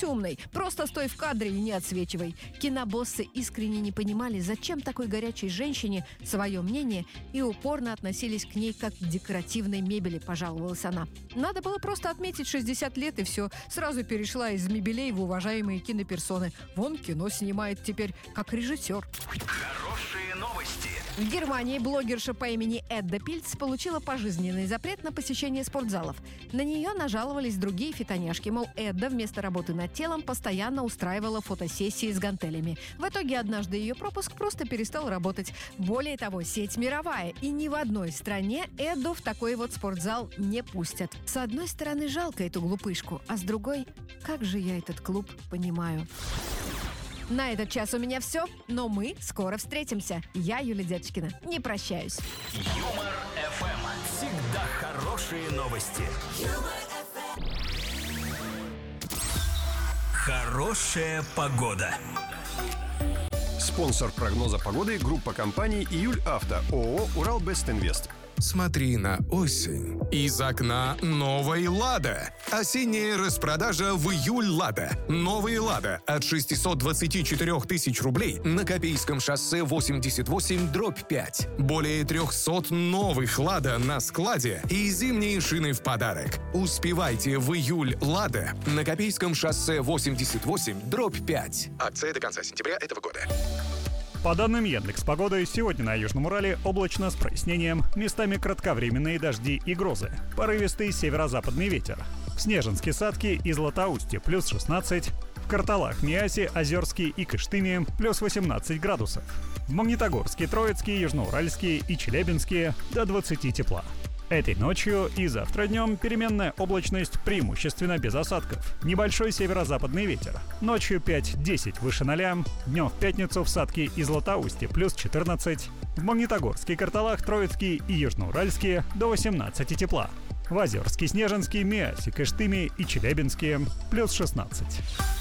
будь умной, просто стой в кадре и не отсвечивай. Кинобоссы искренне не понимали, зачем такой горячей женщине свое мнение, и упорно относились к ней как к декоративной мебели, пожаловалась она. Надо было просто отметить 60 лет и все. Сразу перешла из мебелей в уважаемые киноперсоны. Вон кино снимает теперь как режиссер. Хорошие новости. В Германии блогерша по имени Эдда Пильц получила пожизненный запрет на посещение спортзалов. На нее нажаловались другие фитоняшки, мол, Эдда вместо работы над телом постоянно устраивала фотосессии с гантелями. В итоге однажды ее пропуск просто перестал работать. Более того, сеть мировая, и ни в одной стране Эдду в такой вот спортзал не пустят. С одной стороны, жалко эту глупышку, а с другой, как же я этот клуб понимаю. На этот час у меня все, но мы скоро встретимся. Я, Юлия Дядчкина, не прощаюсь. Юмор ФМ. Всегда хорошие новости. Хорошая погода. Спонсор прогноза погоды — группа компаний «Июль Авто», ООО «Уралбестинвест». Смотри на осень. Из окна новой «Лада». Осенняя распродажа в июль «Лада». Новые «Лада» от 624 тысяч рублей на Копейском шоссе 88/5. Более 300 новых «Лада» на складе и зимние шины в подарок. Успевайте в июль «Лада» на Копейском шоссе 88/5. Акция до конца сентября этого года. По данным Яндекс.Погоды, сегодня на Южном Урале облачно с прояснением, местами кратковременные дожди и грозы, порывистый северо-западный ветер. В Снежинске, Садке и Златоусте плюс 16, в Карталах, Миасе, Озерске и Кыштыме плюс 18 градусов. В Магнитогорске, Троицке, Южноуральске и Челябинске до 20 тепла. Этой ночью и завтра днем переменная облачность, преимущественно без осадков. Небольшой северо-западный ветер. Ночью 5-10 выше 0, днем в пятницу в Садке и Златоусте плюс 14, в Магнитогорске, Карталах, Троицке и Южноуральске до 18 тепла. В Озерске, Снежинске, Миасе, Кыштыме и Челябинске плюс 16.